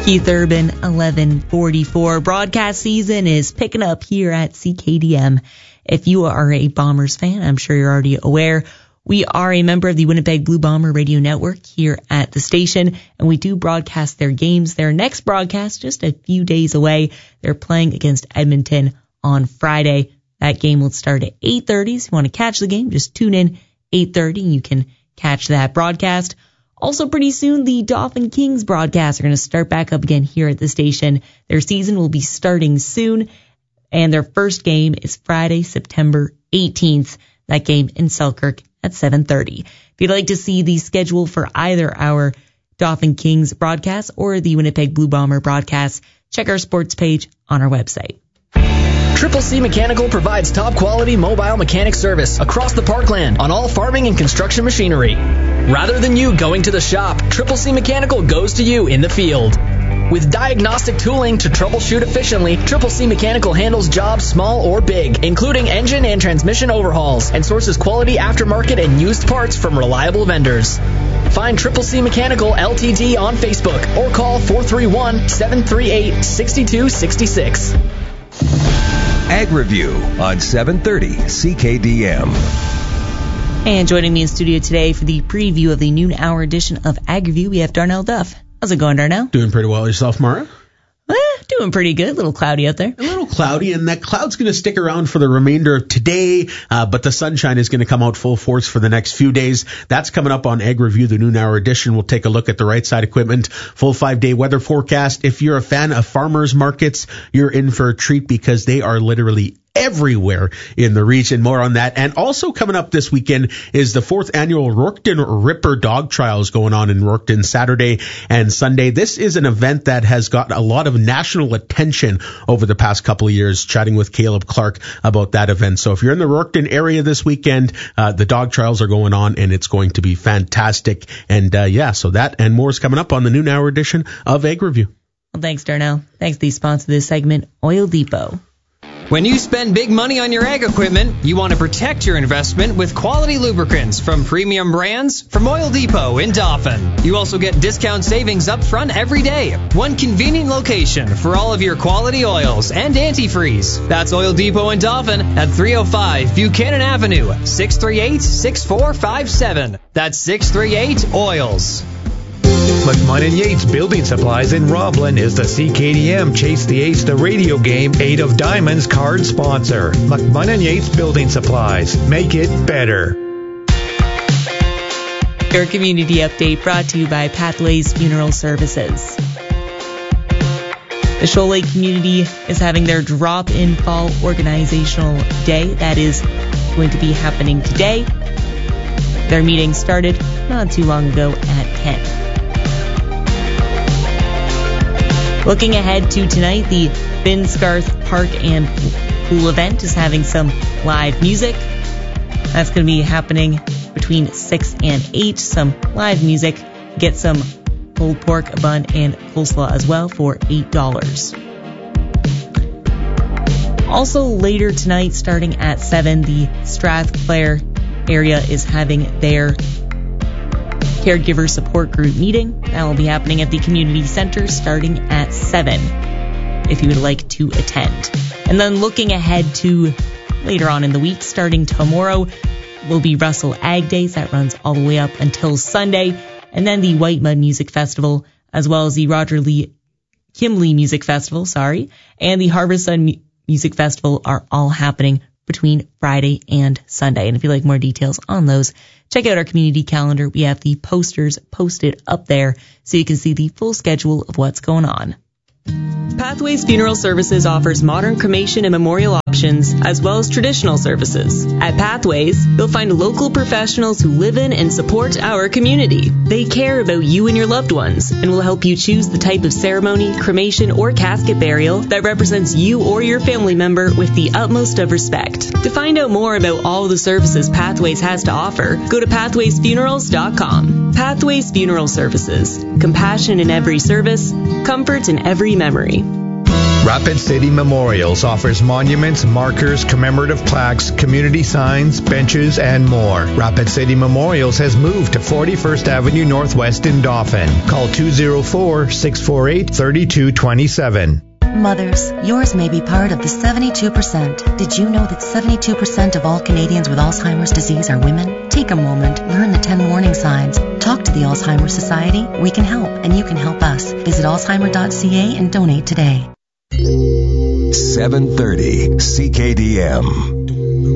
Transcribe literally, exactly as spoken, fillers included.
Keith Urban, eleven forty-four. Broadcast season is picking up here at C K D M. If you are a Bombers fan, I'm sure you're already aware, we are a member of the Winnipeg Blue Bomber Radio Network here at the station, and we do broadcast their games. Their next broadcast just a few days away. They're playing against Edmonton on Friday. That game will start at eight thirty. So if you want to catch the game, just tune in eight thirty and you can catch that broadcast. Also pretty soon, the Dauphin Kings broadcasts are going to start back up again here at the station. Their season will be starting soon, and their first game is Friday, September eighteenth. That game in Selkirk at seven thirty. If you'd like to see the schedule for either our Dauphin Kings broadcasts or the Winnipeg Blue Bomber broadcasts, check our sports page on our website. Triple C Mechanical provides top-quality mobile mechanic service across the Parkland on all farming and construction machinery. Rather than you going to the shop, Triple C Mechanical goes to you in the field. With diagnostic tooling to troubleshoot efficiently, Triple C Mechanical handles jobs small or big, including engine and transmission overhauls, and sources quality aftermarket and used parts from reliable vendors. Find Triple C Mechanical L T D on Facebook or call four three one, seven three eight, six two six six. Ag Review on seven thirty C K D M. And joining me in studio today for the preview of the noon hour edition of Ag Review, we have Darnell Duff. How's it going, Darnell? Doing pretty well. Yourself, Mara? Eh, doing pretty good. A little cloudy out there. A little cloudy, and that cloud's going to stick around for the remainder of today, uh, but the sunshine is going to come out full force for the next few days. That's coming up on Ag Review, the noon hour edition. We'll take a look at the right side equipment, full five-day weather forecast. If you're a fan of farmers markets, you're in for a treat because they are literally everywhere in the region. More on that. And also coming up this weekend is the fourth annual Rourketon Ripper Dog Trials going on in Rourketon Saturday and Sunday. This is an event that has got a lot of national attention over the past couple of years, chatting with Caleb Clark about that event. So if you're in the Rourketon area this weekend, uh, the dog trials are going on and it's going to be fantastic. And uh, yeah, so that and more is coming up on the noon hour edition of Ag Review. Well, thanks, Darnell. Thanks to the sponsor of this segment, Oil Depot. When you spend big money on your ag equipment, you want to protect your investment with quality lubricants from premium brands from Oil Depot in Dauphin. You also get discount savings up front every day. One convenient location for all of your quality oils and antifreeze. That's Oil Depot in Dauphin at three oh five Buchanan Avenue, six three eight, six four five seven. That's six three eight oils. McMahon and Yates Building Supplies in Roblin is the C K D M Chase the Ace the radio game Eight of Diamonds card sponsor. McMahon and Yates Building Supplies. Make it better. Your community update brought to you by Pathways Funeral Services. The Shoal Lake community is having their drop-in fall organizational day. That is going to be happening today. Their meeting started not too long ago at ten. Looking ahead to tonight, the Finscarth Park and Pool event is having some live music. That's going to be happening between six and eight. Some live music. Get some pulled pork, a bun, and coleslaw as well for eight dollars. Also later tonight, starting at seven, the Strathclair area is having their caregiver support group meeting. That will be happening at the community center starting at seven if you would like to attend. And then looking ahead to later on in the week, starting tomorrow will be Russell Ag Days. That runs all the way up until Sunday. And then the White Mud Music Festival, as well as the Roger Lee Kimley Music Festival, sorry, and the Harvest Sun Music Festival are all happening between Friday and Sunday. And if you'd like more details on those, check out our community calendar. We have the posters posted up there so you can see the full schedule of what's going on. Pathways Funeral Services offers modern cremation and memorial options as well as traditional services. At Pathways, you'll find local professionals who live in and support our community. They care about you and your loved ones and will help you choose the type of ceremony, cremation, or casket burial that represents you or your family member with the utmost of respect. To find out more about all the services Pathways has to offer, go to pathways funerals dot com. Pathways Funeral Services. Compassion in every service, comfort in every memory. Rapid City Memorials offers monuments, markers, commemorative plaques, community signs, benches, and more. Rapid City Memorials has moved to forty-first Avenue Northwest in Dauphin. Call two oh four, six four eight, three two two seven. Mothers, yours may be part of the seventy-two percent. Did you know that seventy-two percent of all Canadians with Alzheimer's disease are women? Take a moment, learn the ten warning signs. Talk to the Alzheimer's Society. We can help, and you can help us. Visit alzheimer dot c a and donate today. seven thirty C K D M.